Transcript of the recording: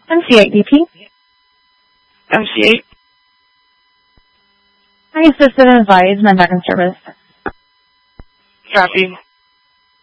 MC8 DP. MC8. I assist and advise my back in service. Copy.